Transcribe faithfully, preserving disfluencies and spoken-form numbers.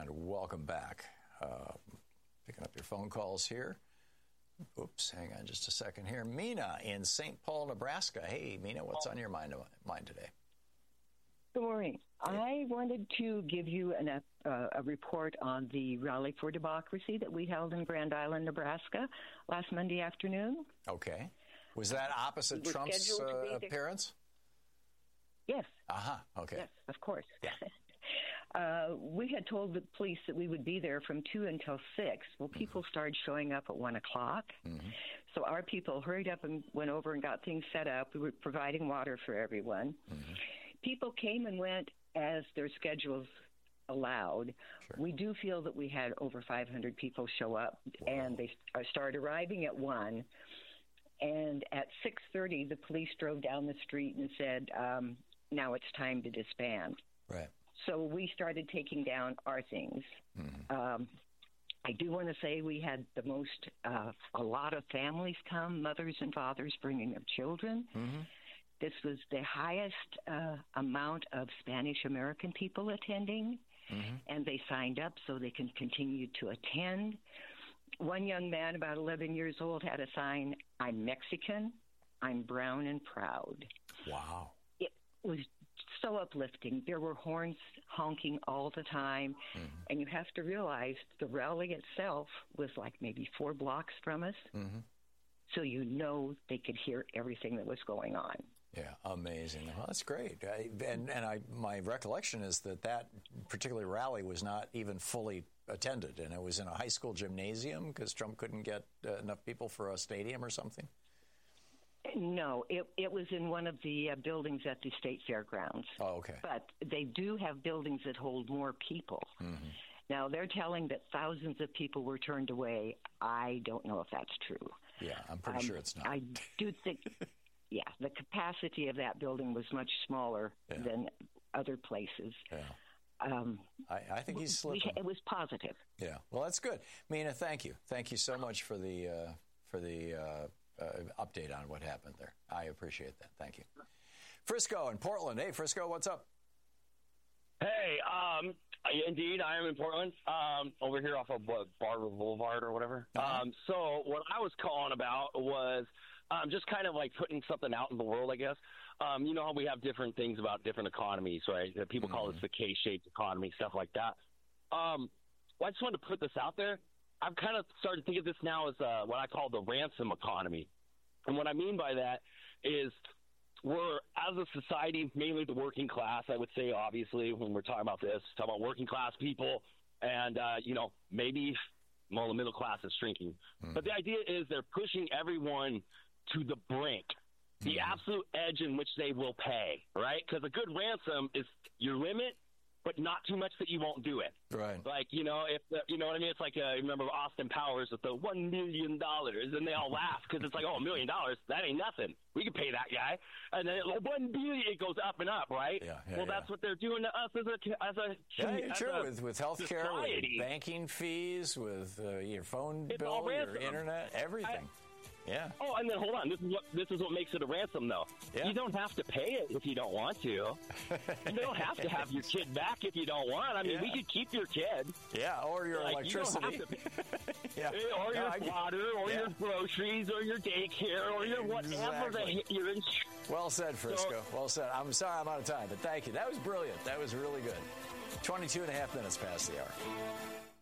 And welcome back. Uh, picking up your phone calls here. Oops, hang on just a second here. Mina in Saint Paul, Nebraska. Hey, Mina, what's on your mind, mind today? Good morning. I wanted to give you an, uh, a report on the Rally for Democracy that we held in Grand Island, Nebraska last Monday afternoon. Okay. Was that opposite we Trump's uh, appearance? Yes. Uh-huh. Okay. Yes, of course. Yeah. Uh, we had told the police that we would be there from two until six. Well, people mm-hmm. started showing up at one o'clock. Mm-hmm. So our people hurried up and went over and got things set up. We were providing water for everyone. Mm-hmm. People came and went as their schedules allowed. Sure. We do feel that we had over five hundred people show up, wow. and they started arriving at one. And at six thirty, the police drove down the street and said, um, now it's time to disband. Right. So we started taking down our things. Mm-hmm. Um, I do want to say we had the most, uh, a lot of families come, mothers and fathers bringing their children. Mm-hmm. This was the highest uh, amount of Spanish-American people attending, mm-hmm. and they signed up so they can continue to attend. One young man, about eleven years old, had a sign, I'm Mexican, I'm brown and proud. Wow. It was so uplifting. There were horns honking all the time. Mm-hmm. And you have to realize the rally itself was like maybe four blocks from us. Mm-hmm. So you know they could hear everything that was going on. Yeah, amazing. Well, that's great. I, and and I, my recollection is that that particular rally was not even fully attended, and it was in a high school gymnasium because Trump couldn't get uh, enough people for a stadium or something? No, it it was in one of the uh, buildings at the state fairgrounds. Oh, okay. But they do have buildings that hold more people. Mm-hmm. Now, they're telling that thousands of people were turned away. I don't know if that's true. Yeah, I'm pretty um, sure it's not. I do think... Yeah, the capacity of that building was much smaller yeah. than other places. Yeah. Um, I, I think he's slipping. We, it was positive. Yeah. Well, that's good. Mina, thank you. Thank you so much for the uh, for the uh, uh, update on what happened there. I appreciate that. Thank you. Frisco in Portland. Hey, Frisco, what's up? Hey, um, indeed, I am in Portland, um, over here off of what, Barber Boulevard or whatever. Uh-huh. Um, so what I was calling about was um, just kind of like putting something out in the world, I guess. Um, you know how we have different things about different economies, right? That people mm-hmm. call this the K-shaped economy, stuff like that. Um, well, I just wanted to put this out there. I've kind of started to think of this now as uh, what I call the ransom economy. And what I mean by that is we're, as a society, mainly the working class, I would say, obviously, when we're talking about this, talking about working class people and, uh, you know, maybe, well, the middle class is shrinking. Mm-hmm. But the idea is they're pushing everyone to the brink, the mm-hmm. absolute edge in which they will pay, right? Because a good ransom is your limit, but not too much that you won't do it. Right. Like, you know, if the, you know what I mean? It's like, uh, remember Austin Powers with the one million dollars, and they all laugh because it's like, oh, a million dollars, that ain't nothing. We can pay that guy. And then oh, one billion, it goes up and up, right? Yeah, yeah, well, yeah. that's what they're doing to us as a, as a, yeah, as true. a with, with health care, with banking fees, with uh, your phone it's bill, your internet, everything. I, Yeah. Oh, and then hold on. This is what this is what makes it a ransom, though. Yeah. You don't have to pay it if you don't want to. You don't have to have your kid back if you don't want. I mean, yeah. we could keep your kid. Yeah, or your like, electricity. You yeah. Or no, your I, water, or yeah. your groceries, or your daycare, or your whatever exactly. that you're in. Well said, Frisco. So, well said. I'm sorry I'm out of time, but thank you. That was brilliant. That was really good. twenty-two and a half minutes past the hour.